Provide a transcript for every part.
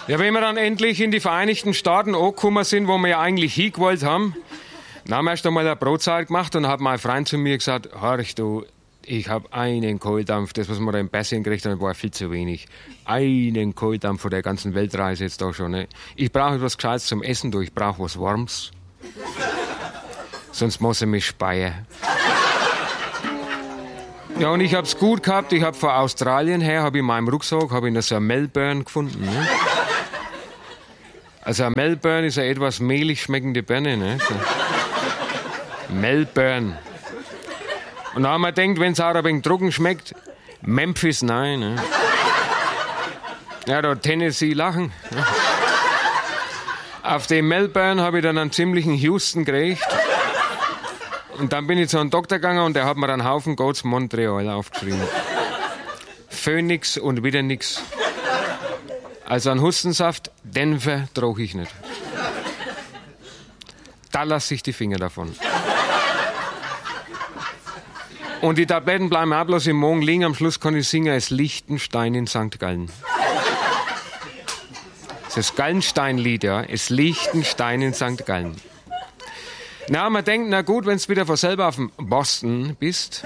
Ja, wenn wir dann endlich in die Vereinigten Staaten angekommen sind, wo wir ja eigentlich hingewollt haben, dann haben wir erst einmal eine Brotzeit gemacht und hat mein Freund zu mir gesagt, horch du, ich habe einen Kohldampf, das, was wir da im Pässchen gekriegt haben, war viel zu wenig. Einen Kohldampf von der ganzen Weltreise jetzt da schon. Ne? Ich brauche etwas Gescheites zum Essen, du, ich brauche was Warmes. Sonst muss ich mich speien. Ja, und ich hab's gut gehabt. Ich hab von Australien her, in meinem Rucksack, noch so ein Melbourne gefunden. Ne? Also ein Melbourne ist eine etwas mehlig schmeckende Birne. Ne? So. Melbourne. Und dann haben wir gedacht, wenn es auch ein wenig trocken schmeckt, Memphis, nein. Ne? Ja, da Tennessee lachen. Ne? Auf dem Melbourne habe ich dann einen ziemlichen Houston gekriegt. Und dann bin ich zu einem Doktor gegangen und der hat mir einen Haufen Goats Montreal aufgeschrieben. Phoenix und wieder nix. Also einen Hustensaft, Denver trage ich nicht. Da lasse ich die Finger davon. Und die Tabletten bleiben auch bloß im Morgen liegen. Am Schluss kann ich singen, es Liechtenstein in St. Gallen. Das ist das Gallenstein-Lied, ja. Es Liechtenstein in St. Gallen. Na, man denkt, na gut, wenn du wieder von selber auf dem Boston bist.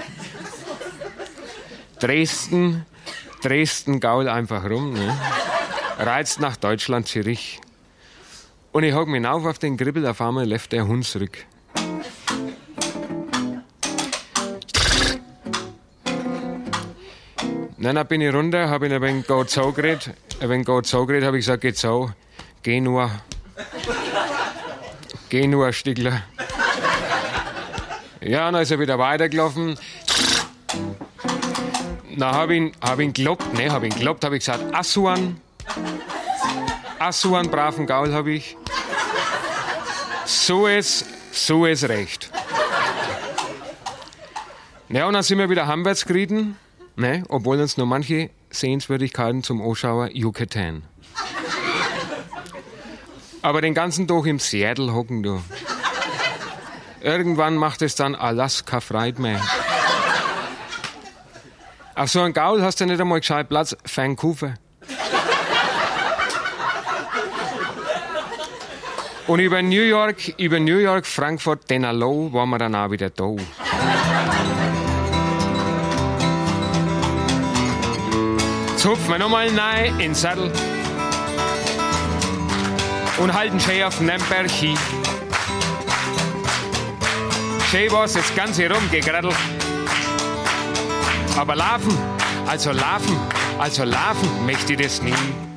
Dresden, Gaul einfach rum, ne? Reizt nach Deutschland, Zürich. Und ich hock mich auf den Kribbel, auf einmal läuft der Hund zurück. Dann bin ich runter, hab ihn ein wenig Gott so geredet. Ein hab ich gesagt, geht so, geh nur, Stiegler. Ja, dann ist er wieder weitergelaufen. Dann hab ihn gelobt, hab ich gesagt, Assuan, braven Gaul hab ich. So ist recht. Ja, und dann sind wir wieder heimwärts geritten, ne, obwohl uns nur manche Sehenswürdigkeiten zum Anschauer Yucatan. Aber den ganzen Tag im Seattle hocken, du. Irgendwann macht es dann Alaska Freit mehr. Auf so einen Gaul hast du nicht einmal gescheit Platz. Vancouver. Und über New York, Frankfurt, Denalo waren wir dann auch wieder da. Jetzt hupfen wir nochmal rein in den Sattel und halten schön auf Nürnberg hin. Schön war's das Ganze rumgegradelt. Aber laufen, möchte ich das nie.